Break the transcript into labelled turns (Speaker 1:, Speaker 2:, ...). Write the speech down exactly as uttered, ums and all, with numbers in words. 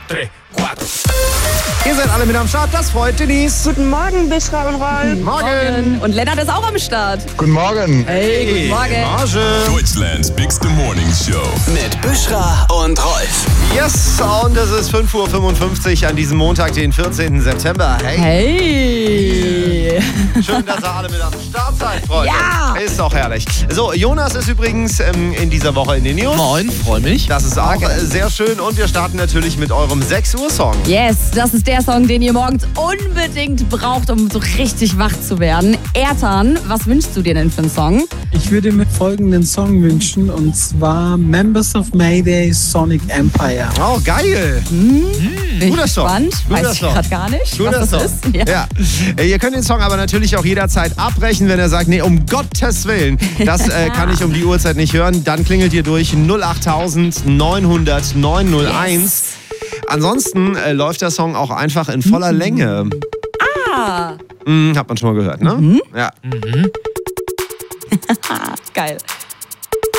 Speaker 1: tres, cuatro.
Speaker 2: Ihr seid alle mit am Start, das freut Denise.
Speaker 3: Guten Morgen, Bishra und Rolf.
Speaker 2: Morgen.
Speaker 4: Und Lennart ist auch am Start.
Speaker 5: Guten Morgen.
Speaker 4: Hey, guten Morgen.
Speaker 2: Morgen.
Speaker 6: Deutschlands Big Morning Show.
Speaker 7: Mit Bishra und Rolf.
Speaker 2: Yes, und es ist fünf Uhr fünfundfünfzig an diesem Montag, den vierzehnten September. Hey.
Speaker 4: Hey.
Speaker 2: Schön, dass ihr alle mit am Start seid, Freunde.
Speaker 4: Ja.
Speaker 2: Ist doch herrlich. So, Jonas ist übrigens ähm, in dieser Woche in den News.
Speaker 1: Moin, freu mich.
Speaker 2: Das ist auch äh, sehr schön und wir starten natürlich mit eurem sechs Uhr Song.
Speaker 4: Yes, das ist der Song, den ihr morgens unbedingt braucht, um so richtig wach zu werden. Ertan, was wünschst du dir denn für einen Song?
Speaker 8: Ich würde mir folgenden Song wünschen, und zwar Members of Mayday, Sonic Empire.
Speaker 2: Oh, geil.
Speaker 4: Bin ich
Speaker 2: Guter Song.
Speaker 4: gespannt.
Speaker 2: Guter
Speaker 4: Weiß ich
Speaker 2: Song.
Speaker 4: gerade gar nicht,
Speaker 2: Guter
Speaker 4: was das
Speaker 2: Song.
Speaker 4: ist. Ja.
Speaker 2: Ja. Äh, Ihr könnt den Song aber natürlich auch jederzeit abbrechen, wenn er sagt, nee, um Gottes Willen, das äh, kann ich um die Uhrzeit nicht hören. Dann klingelt ihr durch null acht neun hundert neun null eins.
Speaker 4: Yes.
Speaker 2: Ansonsten äh, läuft der Song auch einfach in voller Länge.
Speaker 4: Ah,
Speaker 2: Hm, hat man schon mal gehört, ne? Ja.
Speaker 4: geil.